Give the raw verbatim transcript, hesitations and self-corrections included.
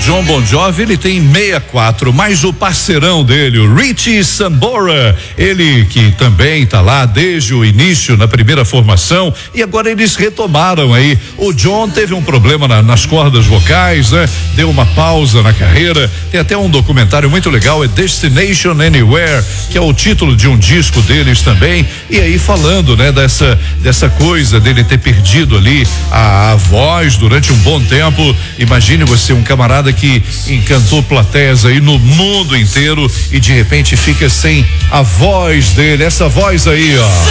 John Bon Jovi, ele tem sessenta e quatro, mas o parceirão dele, o Richie Sambora, ele que também tá lá desde o início na primeira formação e agora eles retomaram aí. O John teve um problema na, nas cordas vocais, né? Deu uma pausa na carreira. Tem até um documentário muito legal, é Destination Anywhere, que é o título de um disco deles também. E aí falando, né, dessa dessa coisa dele ter perdido ali a, a voz durante um bom tempo. Imagine você, um camarada que encantou plateias aí no mundo inteiro e de repente fica sem a voz dele, essa voz aí, ó.